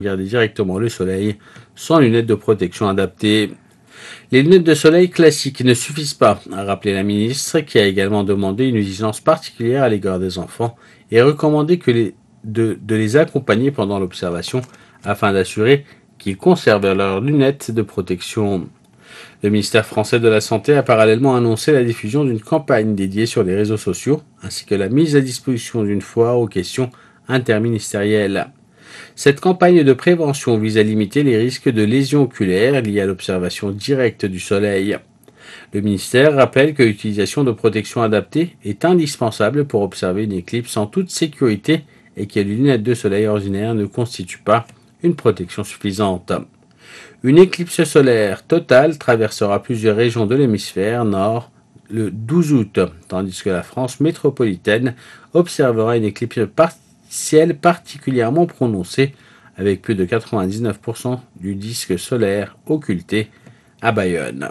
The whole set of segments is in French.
regarder directement le soleil sans lunettes de protection adaptées. Les lunettes de soleil classiques ne suffisent pas, a rappelé la ministre, qui a également demandé une vigilance particulière à l'égard des enfants et recommandé de les accompagner pendant l'observation afin d'assurer qu'ils conservent leurs lunettes de protection. Le ministère français de la Santé a parallèlement annoncé la diffusion d'une campagne dédiée sur les réseaux sociaux, ainsi que la mise à disposition d'une foire aux questions interministérielles. Cette campagne de prévention vise à limiter les risques de lésions oculaires liées à l'observation directe du soleil. Le ministère rappelle que l'utilisation de protections adaptées est indispensable pour observer une éclipse en toute sécurité et que les lunettes de soleil ordinaires ne constituent pas une protection suffisante. Une éclipse solaire totale traversera plusieurs régions de l'hémisphère nord le 12 août, tandis que la France métropolitaine observera une éclipse partielle particulièrement prononcée, avec plus de 99% du disque solaire occulté à Bayonne.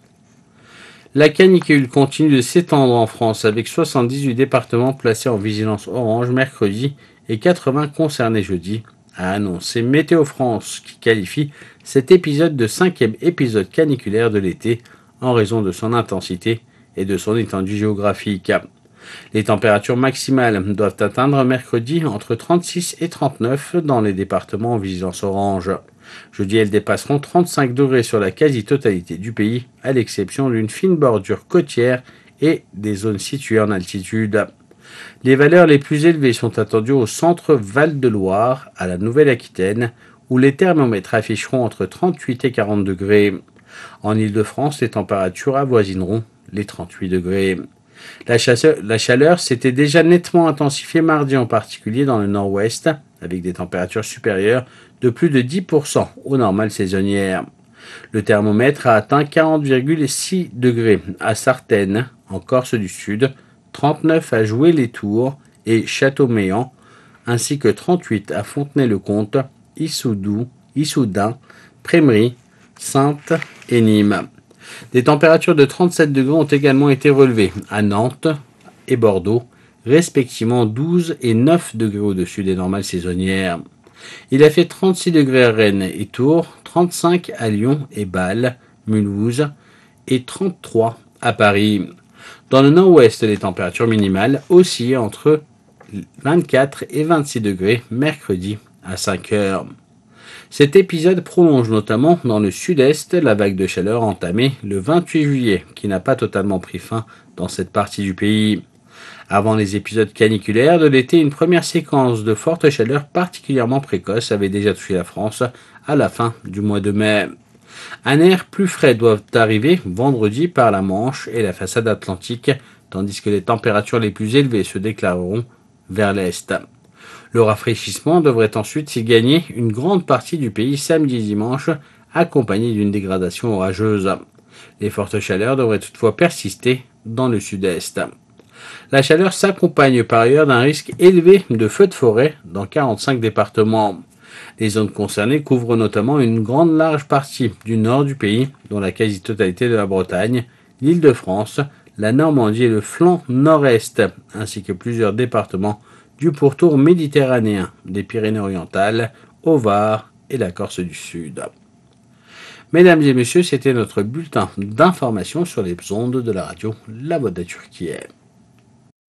La canicule continue de s'étendre en France, avec 78 départements placés en vigilance orange mercredi et 80 concernés jeudi, a annoncé Météo France, qui qualifie cet épisode de 5e épisode caniculaire de l'été en raison de son intensité et de son étendue géographique. Les températures maximales doivent atteindre mercredi entre 36 et 39 dans les départements en vigilance orange. Jeudi, elles dépasseront 35 degrés sur la quasi-totalité du pays, à l'exception d'une fine bordure côtière et des zones situées en altitude. Les valeurs les plus élevées sont attendues au centre Val-de-Loire, à la Nouvelle-Aquitaine, où les thermomètres afficheront entre 38 et 40 degrés. En Île-de-France, les températures avoisineront les 38 degrés. La chaleur s'était déjà nettement intensifiée mardi, en particulier dans le nord-ouest, avec des températures supérieures de plus de 10% aux normales saisonnières. Le thermomètre a atteint 40,6 degrés à Sartène, en Corse du Sud, 39 à Joué-les-Tours et Châteauméan, ainsi que 38 à Fontenay-le-Comte, Issoudun, Prémery, Saintes et Nîmes. Des températures de 37 degrés ont également été relevées à Nantes et Bordeaux, respectivement 12 et 9 degrés au-dessus des normales saisonnières. Il a fait 36 degrés à Rennes et Tours, 35 à Lyon et Bâle, Mulhouse et 33 à Paris. Dans le nord-ouest, les températures minimales oscillent entre 24 et 26 degrés mercredi à 5 heures. Cet épisode prolonge notamment dans le sud-est la vague de chaleur entamée le 28 juillet, qui n'a pas totalement pris fin dans cette partie du pays. Avant les épisodes caniculaires de l'été, une première séquence de forte chaleur particulièrement précoce avait déjà touché la France à la fin du mois de mai. Un air plus frais doit arriver vendredi par la Manche et la façade atlantique, tandis que les températures les plus élevées se déclareront vers l'est. Le rafraîchissement devrait ensuite s'y gagner une grande partie du pays samedi et dimanche, accompagné d'une dégradation orageuse. Les fortes chaleurs devraient toutefois persister dans le sud-est. La chaleur s'accompagne par ailleurs d'un risque élevé de feux de forêt dans 45 départements. Les zones concernées couvrent notamment une grande large partie du nord du pays, dont la quasi-totalité de la Bretagne, l'Île-de-France, la Normandie et le flanc nord-est, ainsi que plusieurs départements du pourtour méditerranéen, des Pyrénées-Orientales, au Var et la Corse du Sud. Mesdames et messieurs, c'était notre bulletin d'information sur les ondes de la radio La Voix de la Turquie.